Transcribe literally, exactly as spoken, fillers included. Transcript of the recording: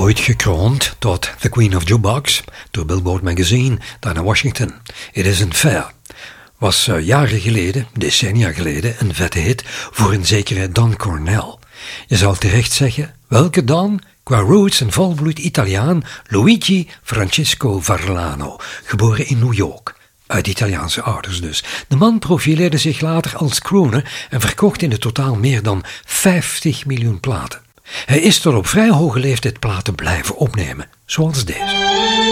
Ooit gekroond tot The Queen of Jukebox door Billboard Magazine, daar naar Washington. It Isn't Fair was uh, jaren geleden, decennia geleden, een vette hit voor een zekere Don Cornell. Je zal terecht zeggen, welke Don? Qua roots een volbloed Italiaan, Luigi Francesco Varlano, geboren in New York. Uit Italiaanse ouders dus. De man profileerde zich later als crooner en verkocht in het totaal meer dan vijftig miljoen platen. Hij is tot op vrij hoge leeftijd platen blijven opnemen, zoals deze.